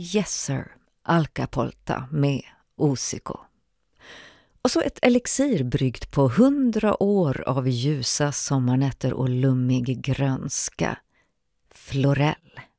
Yes Sir, Alcapolta med Osiko. Och så ett elixir bryggt på 100 år av ljusa sommarnätter och lummig grönska. Florell.